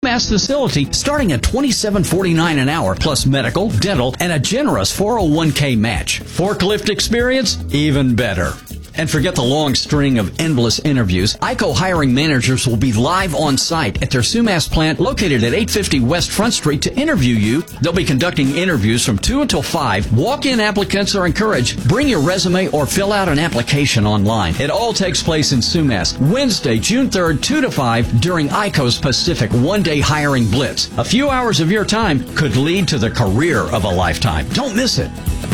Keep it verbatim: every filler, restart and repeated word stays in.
Sumas facility starting at twenty-seven forty-nine an hour plus medical, dental, and a generous four oh one k match. Forklift experience? Even better. And forget the long string of endless interviews. I C O hiring managers will be live on site at their Sumas plant located at eight fifty West Front Street to interview you. They'll be conducting interviews from two until five. Walk-in applicants are encouraged. Bring your resume or fill out an application online. It all takes place in Sumas, Wednesday, June third, two to five during I C O's Pacific one-day hiring blitz. A few hours of your time could lead to the career of a lifetime. Don't miss it.